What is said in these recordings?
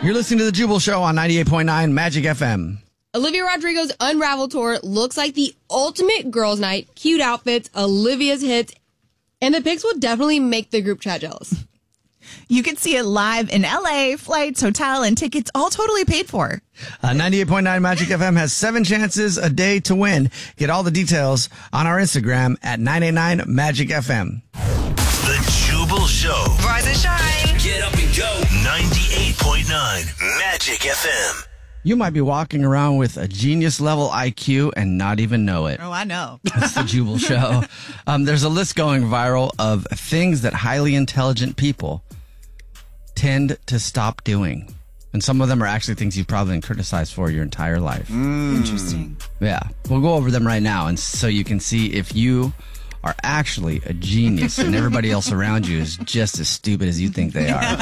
You're listening to The Jubal Show on 98.9 Magic FM. Olivia Rodrigo's Unravel tour looks like the ultimate girls' night. Cute outfits, Olivia's hits, and the pics will definitely make the group chat jealous. You can see it live in LA, flights, hotel, and tickets all totally paid for. 98.9 Magic FM has 7 chances a day to win. Get all the details on our Instagram at 989 Magic FM. The Jubal Show. Rise and shine. Get up and go. 98.9 Magic FM. You might be walking around with a genius level IQ and not even know it. Oh, I know. That's the Jubal Show. There's a list going viral of things that highly intelligent people tend to stop doing. And some of them are actually things you've probably been criticized for your entire life. Interesting. Yeah. We'll go over them right now. And so you can see if you are actually a genius and everybody else around you is just as stupid as you think they are.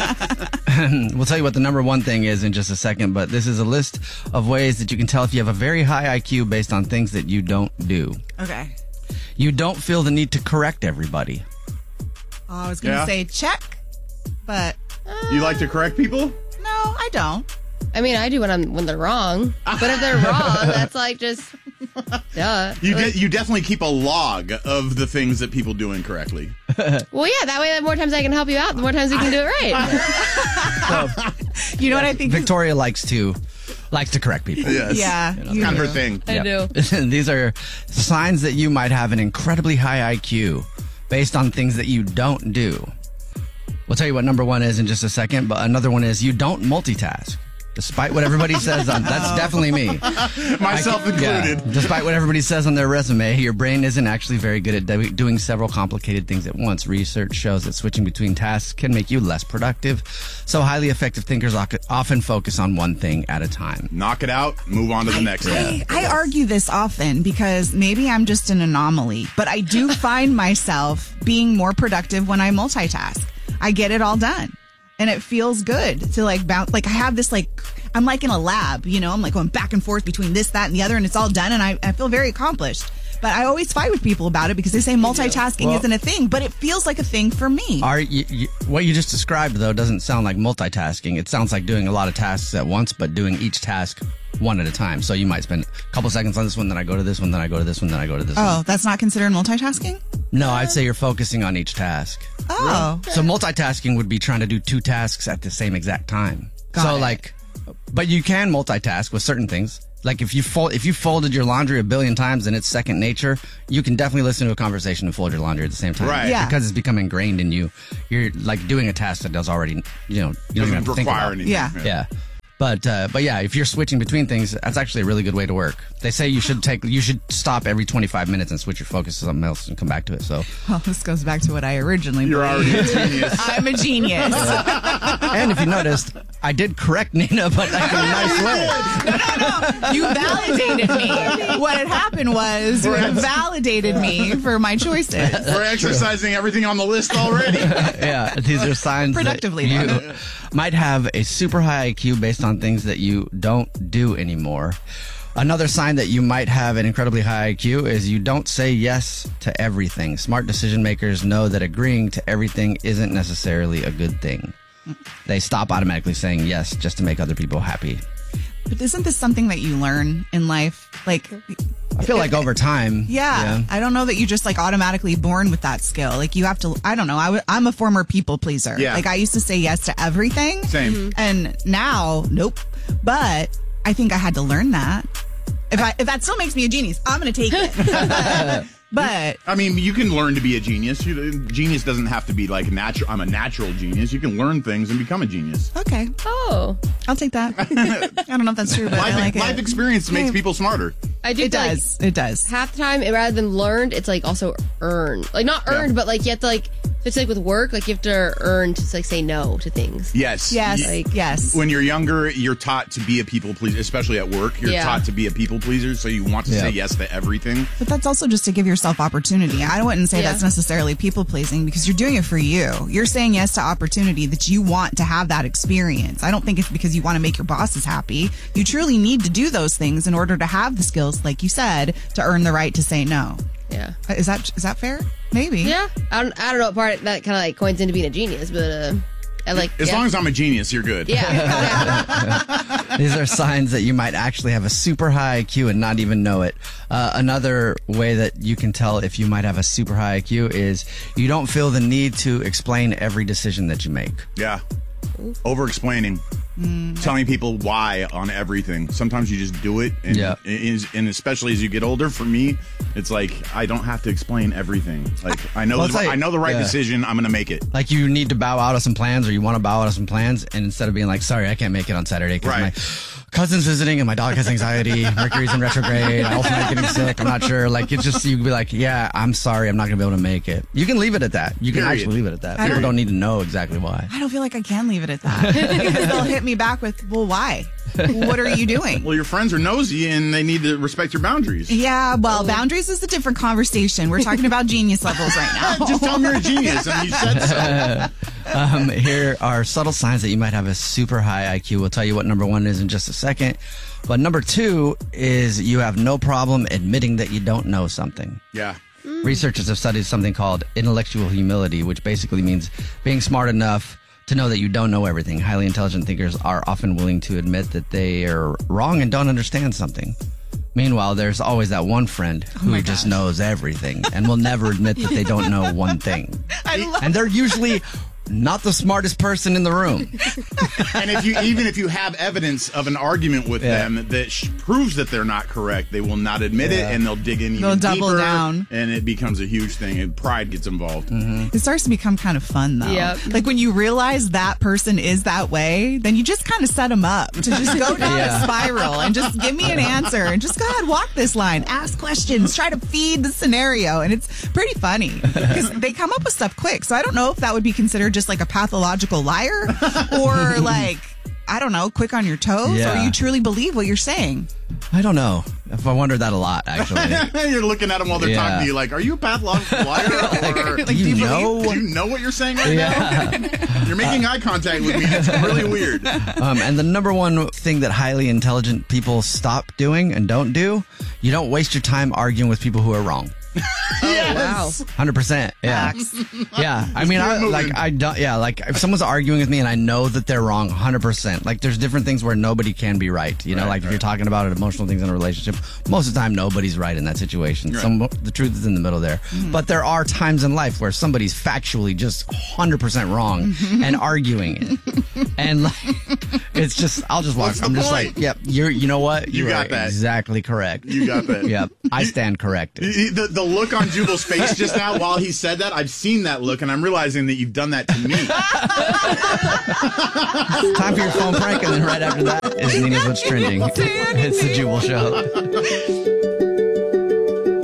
We'll tell you what the number one thing is in just a second, but this is a list of ways that you can tell if you have a very high IQ based on things that you don't do. Okay. You don't feel the need to correct everybody. Oh, I was going to say check, but You like to correct people? no, I don't. I mean, I do when they're wrong. But if they're wrong, that's like just, duh. You definitely keep a log of the things that people do incorrectly. Well, yeah, that way the more times I can help you out, the more times you can do it right. You know what I think? Victoria likes to correct people. Yes. Yeah. It's kind of her thing. I do. These are signs that you might have an incredibly high IQ based on things that you don't do. We'll tell you what number one is in just a second, but another one is you don't multitask. Despite what everybody says that's definitely me. Myself included. Yeah, despite what everybody says on their resume, your brain isn't actually very good at doing several complicated things at once. Research shows that switching between tasks can make you less productive. So highly effective thinkers often focus on one thing at a time. Knock it out, move on to the next one. I argue this often because maybe I'm just an anomaly, but I do find myself being more productive when I multitask. I get it all done. And it feels good to bounce. I have this I'm like in a lab, I'm like going back and forth between this, that, and the other, and it's all done. And I feel very accomplished. But I always fight with people about it because they say multitasking isn't a thing, but it feels like a thing for me. What you just described, though, doesn't sound like multitasking. It sounds like doing a lot of tasks at once, but doing each task one at a time. So you might spend a couple seconds on this one, then I go to this one, then I go to this one, then I go to this one. Oh, that's not considered multitasking? No, I'd say you're focusing on each task. Oh. So multitasking would be trying to do 2 tasks at the same exact time. Got it. But you can multitask with certain things. Like if you folded your laundry a billion times and it's second nature, you can definitely listen to a conversation and fold your laundry at the same time. Right. Yeah. Because it's become ingrained in you. You're like doing a task that does already, you don't even have to think about it. anything. Yeah. Yeah. But yeah, if you're switching between things, that's actually a really good way to work. They say you should stop every 25 minutes and switch your focus to something else and come back to it. So, Well, this goes back to what I originally You're believed. already a genius. I'm a genius. and if you noticed, I did correct Nina, but like in a nice way. No. You validated me. What had happened was you had validated me for my choices. We're exercising everything on the list already. Yeah, these are signs Productively, that you might have a super high IQ based on things that you don't do anymore. Another sign that you might have an incredibly high IQ is you don't say yes to everything. Smart decision makers know that agreeing to everything isn't necessarily a good thing. They stop automatically saying yes just to make other people happy. But isn't this something that you learn in life? I feel like over time. Yeah. I don't know that you just automatically born with that skill. You have to, I don't know. I'm a former people pleaser. Yeah. I used to say yes to everything. Same. And now, nope. But I think I had to learn that. If that still makes me a genius, I'm going to take it. But I mean, you can learn to be a genius. Genius doesn't have to be natural. I'm a natural genius. You can learn things and become a genius. okay, Oh, I'll take that. I don't know if that's true, but I like Life it. experience makes people smarter. I do It feel does. It does. half the time, rather than learned, it's also earned. Not earned, but you have to it's with work, you have to earn to say no to things. Yes. Yes. You- Yes. When you're younger, you're taught to be a people pleaser, especially at work. You're Yeah. taught to be a people pleaser, so you want to say yes to everything. But that's also just to give yourself opportunity. I wouldn't say Yeah. that's necessarily people pleasing because you're doing it for you. You're saying yes to opportunity that you want to have that experience. I don't think it's because you want to make your bosses happy. You truly need to do those things in order to have the skills, like you said, to earn the right to say no. Yeah. Is that fair? Maybe. Yeah. I don't know what part that kind of coins into being a genius, but As long as I'm a genius, you're good. Yeah. These are signs that you might actually have a super high IQ and not even know it. Another way that you can tell if you might have a super high IQ is you don't feel the need to explain every decision that you make. Yeah. Over-explaining. Telling people why on everything. Sometimes you just do it. And, Yeah. and especially as you get older, for me, it's like I don't have to explain everything. Like I know, Well, it's I know the right yeah. decision. I'm going to make it. Like you need to bow out of some plans or you want to bow out of some plans, and instead of being like, sorry, I can't make it on Saturday because Right. my cousin's visiting and my dog has anxiety, Mercury's in retrograde, I also might getting sick, I'm not sure. Like it's just, you can be like, yeah, I'm sorry, I'm not going to be able to make it. You can leave it at that. You can Period. actually leave it at that. I People don't- don't need to know exactly why. I don't feel like I can leave it at that because they'll hit me back with, well, why? What are you doing? Well, your friends are nosy and they need to respect your boundaries. Yeah, well, boundaries is a different conversation. We're talking about genius levels right now. Just tell them you're a genius and you said so. Here are subtle signs that you might have a super high IQ. We'll tell you what number 1 is in just a second. But number 2 is you have no problem admitting that you don't know something. Yeah. Researchers have studied something called intellectual humility, which basically means being smart enough to know that you don't know everything. Highly intelligent thinkers are often willing to admit that they are wrong and don't understand something. Meanwhile, there's always that one friend who just knows everything and will never admit that they don't know one thing. And they're usually not the smartest person in the room. And if you have evidence of an argument with them that proves that they're not correct, they will not admit it and they'll dig in even They'll double deeper, down. and it becomes a huge thing and pride gets involved. It starts to become kind of fun, though. Yep. Like when you realize that person is that way, then you just kind of set them up to just go down a spiral and just give me an answer and just go ahead, walk this line, ask questions, try to feed the scenario. And it's pretty funny because they come up with stuff quick. So I don't know if that would be considered just like a pathological liar or like, I don't know, quick on your toes, Yeah. or you truly believe what you're saying. I don't know. If I wonder that a lot, actually. You're looking at them while they're Yeah. talking to you like, are you a pathological liar? Or Do you know? do you know what you're saying right now? You're making eye contact with me. It's really weird. And the number 1 thing that highly intelligent people stop doing and don't do, you don't waste your time arguing with people who are wrong. Yes. 100%. Yeah. Yeah. I mean, I don't, yeah, like if someone's arguing with me and I know that they're wrong, 100%. Like there's different things where nobody can be right. You know, like if you're talking about emotional things in a relationship, most of the time nobody's right in that situation. Right. The truth is in the middle there. But there are times in life where somebody's factually just 100% wrong and arguing it. And like, it's just, I'll just walk. What's I'm the just point? like, yep, you know what? You got are that. exactly correct. You got that. Yep. I stand corrected. The look on Jubal's face just now while he said that, I've seen that look, and I'm realizing that you've done that to me. Time for your phone prank, and then right after that is Nina's What's Trending. It's the Jubal Show.